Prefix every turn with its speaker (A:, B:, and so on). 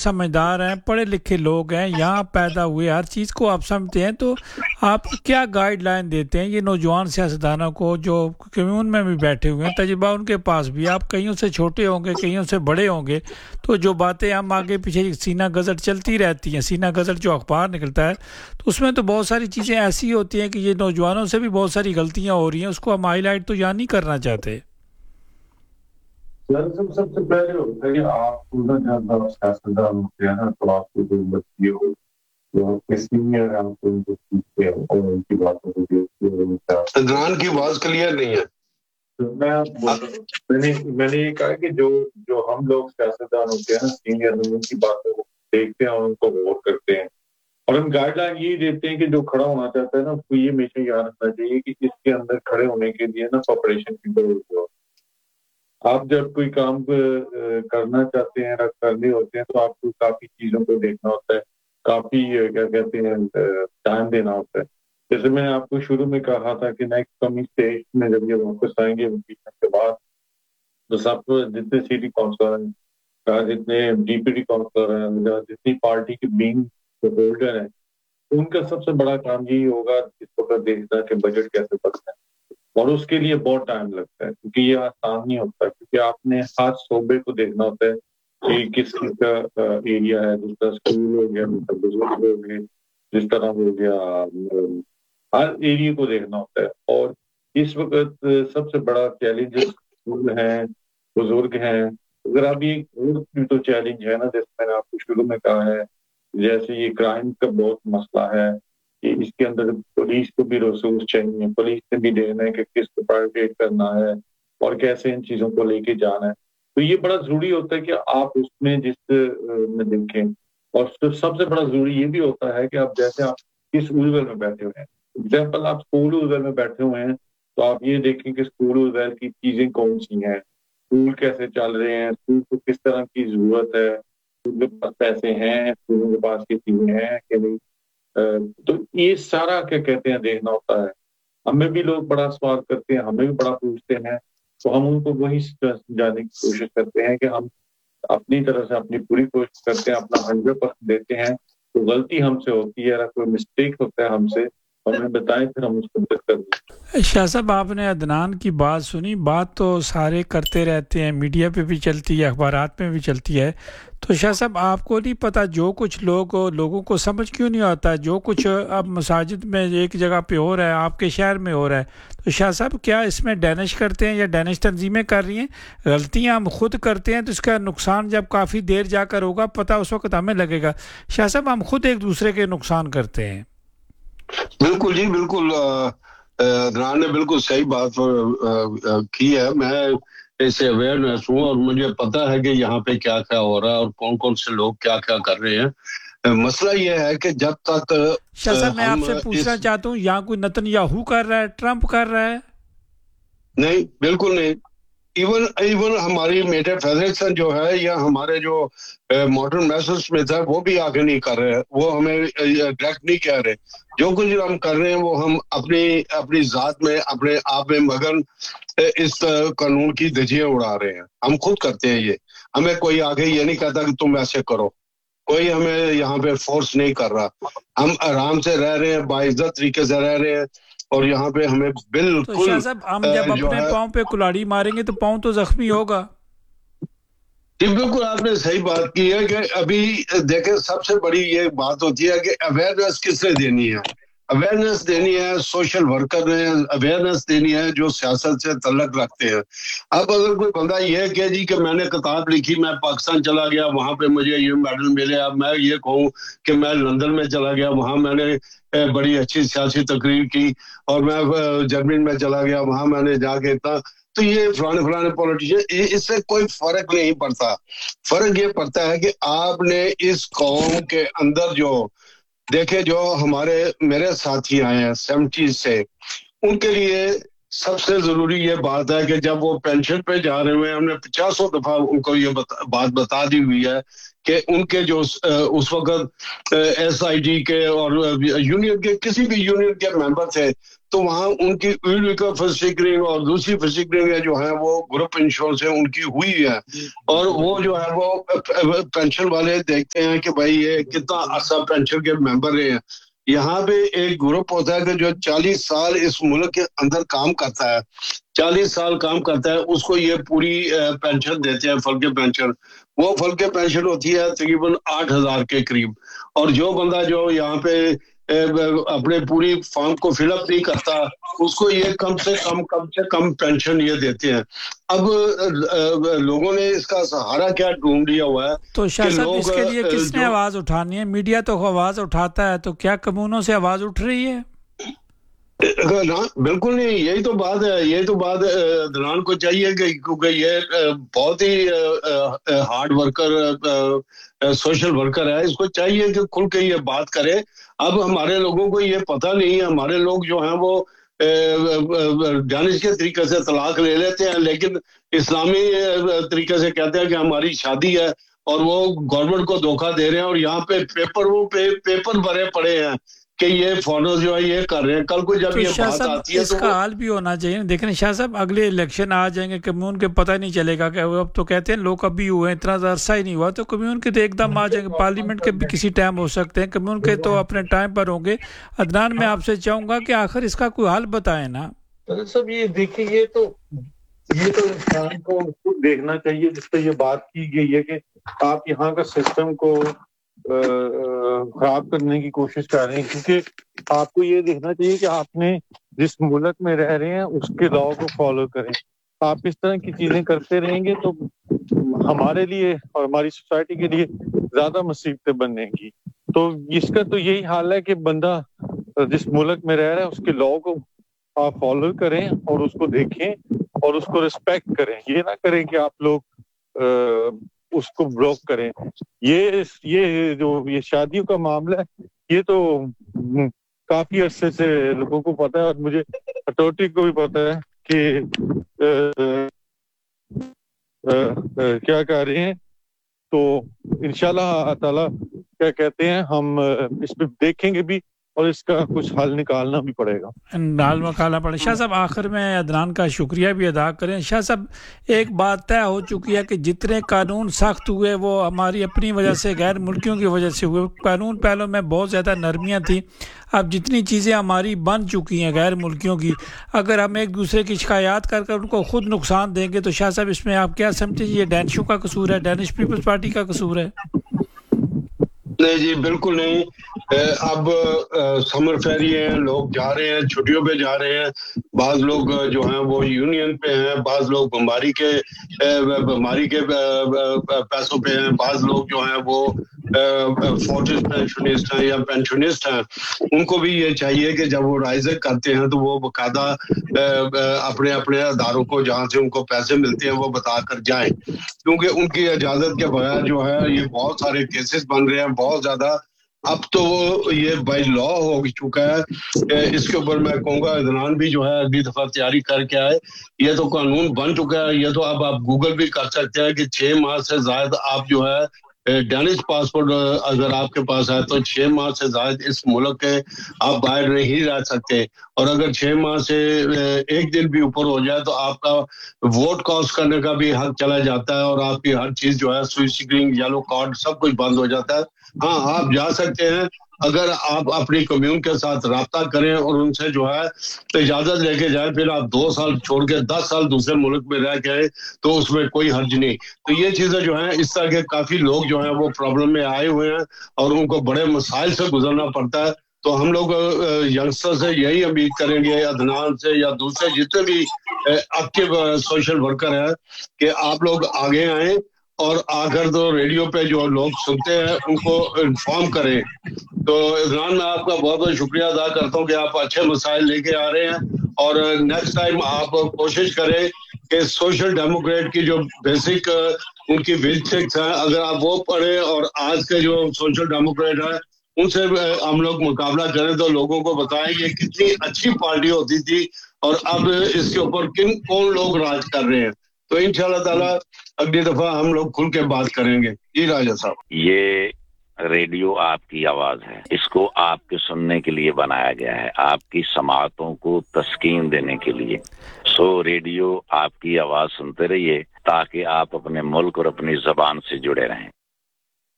A: समझदार हैं, पढ़े लिखे लोग हैं, यहाँ पैदा हुए, हर चीज़ को आप समझते हैं, तो आप क्या गाइडलाइन देते हैं ये नौजवान सियासतदानों को जो कम्यून में भी बैठे हुए हैं, तजुर्बा उनके पास भी, आप कईयों से छोटे होंगे, कईयों से बड़े होंगे, तो जो बातें हम आगे पीछे सीना गज़ट चलती रहती हैं, सीना गज़ट जो अखबार निकलता है, तो उसमें तो बहुत सारी चीज़ें ऐसी होती हैं कि ये नौजवानों से भी बहुत सारी गलतियाँ हो रही हैं, उसको हम हाईलाइट तो यहाँ नहीं करना चाहते।
B: सबसे पहले होता है कि आपको ना जब आप सियासतदान होते हैं ना, तो आपको जो बच्चे हो, जो आपके सीनियर हैं, आपको उनको सीखते हैं और उनकी बातों को देखते हैं।
C: अदनान की आवाज क्लियर नहीं है।
B: तो मैंने ये कहा कि जो हम लोग सियासतदान होते हैं ना, सीनियर, उनकी बातों को देखते हैं और उनको गौर करते हैं, और हम गाइडलाइन यही देते हैं कि जो खड़ा होना चाहता है ना, उसको ये हमेशा याद रखना चाहिए कि इसके अंदर खड़े होने के लिए ना प्रिपरेशन की जरूरत है। आप जब कोई काम करना चाहते हैं या करने होते हैं, तो आपको काफी चीजों को देखना होता है, काफी क्या कहते हैं टाइम देना होता है। जैसे मैंने आपको शुरू में कहा था कि नेक्स्ट कमिंग स्टेज में जब ये वापस आएंगे इम्पीचमेंट के बाद, तो सब जितने सिटी काउंसलर हैं, जितने डीपीटी काउंसलर हैं, जितनी पार्टी की बीइंग होल्डर हैं, उनका सबसे बड़ा काम यही होगा इस वक्त देखना कि बजट कैसे बनता है, और उसके लिए बहुत टाइम लगता है, क्योंकि ये आसान नहीं होता, क्योंकि आपने हर शोबे को देखना होता है कि किस का एरिया है, जिस तरह स्कूल हो गया, बुजुर्ग हो गए, जिस तरह हो गया, हर एरिया को देखना होता है। और इस वक्त सबसे बड़ा चैलेंज स्कूल हैं, बुजुर्ग हैं। अगर अभी एक तो चैलेंज है ना, जैसे मैंने आपको शुरू में कहा है, जैसे ये क्राइम का बहुत मसला है, इसके अंदर पुलिस को भी रिसोर्स चाहिए, पुलिस ने भी देखना है कि किसको प्रायोरिटेट करना है और कैसे इन चीजों को लेके जाना है। तो ये बड़ा जरूरी होता है कि आप उसमें जिस में देखें, और सबसे बड़ा जरूरी ये भी होता है कि आप जैसे आप किस उलझन में बैठे हुए हैं। एग्जाम्पल, आप स्कूल उलझन में बैठे हुए हैं, तो आप ये देखें कि स्कूल उलझन की चीजें कौन सी हैं, स्कूल कैसे चल रहे हैं, स्कूल को किस तरह की जरूरत है, स्कूल के पास पैसे हैं, स्कूलों के पास ये चीजें हैं कि नहीं। तो ये सारा क्या कहते हैं देखना होता है। हमें भी लोग बड़ा सवाल करते हैं, हमें भी बड़ा पूछते हैं, तो हम उनको वही जाने की कोशिश करते हैं कि हम अपनी तरफ से अपनी पूरी कोशिश करते हैं, अपना 100% देते हैं। तो गलती हमसे होती है, अगर कोई मिस्टेक होता है हमसे, हमें बताएं, फिर हम उसको बेहतर करें।
A: शाह साहब, आपने अदनान की बात सुनी, बात तो सारे करते रहते हैं, मीडिया पे भी चलती है, अखबारात में भी चलती है, तो शाह साहब आपको नहीं पता जो कुछ लोगों को समझ क्यों नहीं आता, जो कुछ अब मसाजिद में एक जगह पे हो रहा है, आपके शहर में हो रहा है, तो शाह साहब क्या इसमें डैनिश करते हैं या डैनिश तंजीमें कर रही हैं? गलतियां हम खुद करते हैं, तो इसका नुकसान जब काफ़ी देर जाकर होगा, पता उस वक्त हमें लगेगा। शाह साहब, हम खुद एक दूसरे के नुकसान करते हैं।
C: बिल्कुल जी, बिल्कुल। अदनान ने बिल्कुल सही बात की है। मैं इससे अवेयरनेस हूँ और मुझे पता है कि यहाँ पे क्या क्या हो रहा है और कौन कौन से लोग क्या क्या कर रहे हैं। मसला ये है कि जब तक
A: शाह साहब, मैं आपसे पूछना चाहता हूँ, यहाँ कोई नेतन्याहू कर रहा है, ट्रंप कर रहा है?
C: नहीं, बिल्कुल नहीं। इवन हमारी मेजर फेडरेशन जो है या हमारे जो मॉडर्न मैसेज स्मिथ है, वो भी आगे नहीं कर रहे हैं, वो हमें डायरेक्ट नहीं कह रहे। जो कुछ हम कर रहे हैं वो हम अपनी जात में, अपने आप में मगन इस कानून की धज्जियां उड़ा रहे हैं। हम खुद करते हैं ये, हमें कोई आगे ये नहीं कहता कि तुम ऐसे करो, कोई हमें यहाँ पे फोर्स नहीं कर रहा। हम आराम से रह रहे हैं, बाइज्जत तरीके से रह रहे हैं, और यहाँ पे हमें बिल्कुल
A: तो शाह साहब, हम जब अपने पाँव पे कुल्हाड़ी मारेंगे तो पाँव तो जख्मी होगा।
C: जी बिल्कुल, आपने सही बात की है कि अभी देखें, सबसे बड़ी ये बात होती है कि अवेयरनेस किसने देनी है। अवेयरनेस देनी है सोशल वर्कर ने, अवेयरनेस देनी है जो सियासत से तल्लक रखते हैं। अब अगर कोई बंदा ये कहे जी कि मैंने किताब लिखी, मैं पाकिस्तान चला गया, वहां पे मुझे ये मेडल मिले, अब मैं ये कहूँ कि मैं लंदन में चला गया, वहां मैंने बड़ी अच्छी सियासी तकरीर की, और मैं जर्मनी में चला गया, वहां मैंने जाके इतना, तो ये फलाने पॉलिटिशियन, इससे कोई फर्क नहीं पड़ता। फर्क ये पड़ता है कि आपने इस कौम के अंदर जो देखे, जो मेरे साथी आए हैं 70s से, उनके लिए सबसे जरूरी ये बात है कि जब वो पेंशन पे जा रहे हुए, हमने 50 दफा उनको ये बात बता दी हुई है کہ ان کے جو اس وقت ایس آئی ٹی کے اور یونین کے کسی بھی یونین کے ممبر تھے تو وہاں ان کی فسٹرنگ اور دوسری فسٹرنگ جو ہے وہ گروپ انشورنس ہے ان کی ہوئی ہے اور وہ جو ہے وہ پینشن والے دیکھتے ہیں کہ بھائی یہ کتنا عرصہ پینشن کے ممبر رہے ہیں. یہاں پہ ایک گروپ ہوتا ہے کہ جو 40 سال اس ملک کے اندر کام کرتا ہے 40 سال کام کرتا ہے اس کو یہ پوری پینشن دیتے ہیں فلکے پینشن. وہ فلکے پینشن ہوتی ہے تقریباً 8,000 کے قریب اور جو بندہ جو یہاں پہ اپنے پوری فارم کو فل اپ نہیں کرتا اس کو یہ کم سے کم پینشن یہ دیتے ہیں. اب لوگوں نے اس کا سہارا کیا ڈھونڈ لیا ہوا ہے
A: تو شاہ صاحب اس کے لیے کس نے آواز اٹھانی ہے؟ میڈیا تو آواز اٹھاتا ہے تو کیا کمیونوں سے آواز اٹھ رہی ہے؟
C: بالکل نہیں. یہی تو بات عدنان کو چاہیے کہ کیونکہ یہ بہت ہی ہارڈ ورکر سوشل ورکر ہے اس کو چاہیے کہ کھل کے یہ بات کرے. اب ہمارے لوگوں کو یہ پتہ نہیں ہے. ہمارے لوگ جو ہیں وہ دانش کے طریقے سے طلاق لے لیتے ہیں لیکن اسلامی طریقے سے کہتے ہیں کہ ہماری شادی ہے اور وہ گورنمنٹ کو دھوکہ دے رہے ہیں اور یہاں پہ پیپر بھرے پڑے ہیں کہ یہ فارنرز جو ہے یہ کر رہے ہیں. کل کو جب یہ بات آتی ہے
A: اس کا حال بھی ہونا چاہیے. دیکھیں شاہ صاحب اگلے الیکشن آ جائیں گے کمیون کے پتہ نہیں چلے گا کہ اب تو کہتے ہیں لوگ ابھی ہوئے ہیں اتنا عرصہ ہی نہیں ہوا تو کمیون کے تو ایک دم آ جائیں گے. پارلیمنٹ کے بھی کسی ٹائم ہو سکتے ہیں کمیون کے تو اپنے ٹائم پر ہوں گے. عدنان میں آپ سے چاہوں گا کہ آخر اس کا کوئی حل بتائیں نا.
B: سب یہ دیکھیں یہ تو انسان کو خود دیکھنا چاہیے جس پہ یہ بات کی گئی ہے کہ آپ یہاں کا سسٹم کو خراب کرنے کی کوشش کر رہے ہیں کیونکہ آپ کو یہ دیکھنا چاہیے کہ آپ نے جس ملک میں رہ رہے ہیں اس کے لاء کو فالو کریں. آپ اس طرح کی چیزیں کرتے رہیں گے تو ہمارے لیے اور ہماری سوسائٹی کے لیے زیادہ مصیبتیں بنیں گی. تو اس کا تو یہی حال ہے کہ بندہ جس ملک میں رہ رہا ہے اس کے لاء کو آپ فالو کریں اور اس کو دیکھیں اور اس کو ریسپیکٹ کریں. یہ نہ کریں کہ آپ لوگ اس کو بلاک کریں. یہ جو یہ شادیوں کا معاملہ ہے یہ تو کافی عرصے سے لوگوں کو پتہ ہے اور مجھے اٹھارٹی کو بھی پتہ ہے کہ کیا کہہ رہے ہیں. تو انشاءاللہ تعالی کیا کہتے ہیں ہم اس پہ دیکھیں گے بھی اور اس کا کچھ حل نکالنا بھی پڑے گا.
A: شاہ صاحب آخر میں عدنان کا شکریہ بھی ادا کریں. شاہ صاحب ایک بات طے ہو چکی ہے کہ جتنے قانون سخت ہوئے وہ ہماری اپنی وجہ سے غیر ملکیوں کی وجہ سے ہوئے. قانون پہلوں میں بہت زیادہ نرمیاں تھیں. اب جتنی چیزیں ہماری بن چکی ہیں غیر ملکیوں کی اگر ہم ایک دوسرے کی شکایات کر ان کو خود نقصان دیں گے تو شاہ صاحب اس میں آپ کیا سمجھیں یہ ڈینشوں کا قصور ہے ڈینش پیپلز پارٹی کا قصور ہے؟
C: نہیں جی بالکل نہیں. اب سمر فیری ہیں لوگ جا رہے ہیں چھٹیوں پہ جا رہے ہیں. بعض لوگ جو ہیں وہ یونین پہ ہیں بعض لوگ بیماری کے پیسوں پہ ہیں بعض لوگ جو ہیں وہ فورٹس پینشنسٹ ہیں یا پینشنسٹ ہیں. ان کو بھی یہ چاہیے کہ جب وہ رائزیں کرتے ہیں تو وہ باقاعدہ اپنے اداروں کو جہاں سے ان کو پیسے ملتے ہیں وہ بتا کر جائیں کیونکہ ان کی اجازت کے بغیر جو ہے یہ بہت سارے کیسز بن رہے ہیں بہت زیادہ. اب تو یہ بائی لا ہو چکا ہے. اس کے اوپر میں کہوں گا عدنان بھی جو ہے اگلی دفعہ تیاری کر کے آئے. یہ تو قانون بن چکا ہے. یہ تو اب آپ گوگل بھی کر سکتے ہیں کہ 6 ماہ سے زائد آپ جو ہے ڈینش پاسپورٹ اگر آپ کے پاس ہے تو 6 ماہ سے زائد اس ملک کے آپ باہر نہیں رہ سکتے. اور اگر 6 ماہ سے 1 دن بھی اوپر ہو جائے تو آپ کا ووٹ کاسٹ کرنے کا بھی حق چلا جاتا ہے اور آپ کی ہر چیز جو ہے سوئسنگ یلو کارڈ سب کچھ بند ہو جاتا ہے. ہاں آپ جا سکتے ہیں اگر آپ اپنی کمیون کے ساتھ رابطہ کریں اور ان سے جو ہے اجازت لے کے جائیں. پھر آپ 2 سال چھوڑ کے 10 سال دوسرے ملک میں رہ کے آئے تو اس میں کوئی حرج نہیں. تو یہ چیزیں جو ہیں اس طرح کے کافی لوگ جو ہیں وہ پرابلم میں آئے ہوئے ہیں اور ان کو بڑے مسائل سے گزرنا پڑتا ہے. تو ہم لوگ ینگسٹر سے یہی امید کریں گے عدنان سے یا دوسرے جتنے بھی ایکٹیو سوشل ورکر ہیں کہ آپ لوگ آگے آئیں اور آ کر تو ریڈیو پہ جو لوگ سنتے ہیں ان کو انفارم کریں. تو عدنان میں آپ کا بہت بہت شکریہ ادا کرتا ہوں کہ آپ اچھے مسائل لے کے آ رہے ہیں اور نیکسٹ ٹائم آپ کوشش کریں کہ سوشل ڈیموکریٹ کی جو بیسک ان کی بیسکس ہیں اگر آپ وہ پڑھیں اور آج کے جو سوشل ڈیموکریٹ ہیں ان سے ہم لوگ مقابلہ کریں تو لوگوں کو بتائیں یہ کتنی اچھی پارٹی ہوتی تھی اور اب اس کے اوپر کون لوگ راج کر رہے ہیں. تو انشاءاللہ تعالی اگلی دفعہ ہم لوگ کھل کے بات کریں گے. جی راجہ صاحب.
D: یہ ریڈیو آپ کی آواز ہے، اس کو آپ کے سننے کے لیے بنایا گیا ہے، آپ کی سماعتوں کو تسکین دینے کے لیے. ریڈیو آپ کی آواز سنتے رہیے تاکہ آپ اپنے ملک اور اپنی زبان سے جڑے رہیں.